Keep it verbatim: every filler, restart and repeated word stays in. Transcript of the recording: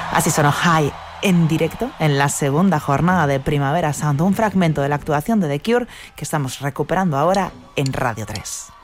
Así sonó High en directo en la segunda jornada de Primavera Sound, un fragmento de la actuación de The Cure que estamos recuperando ahora en Radio tres.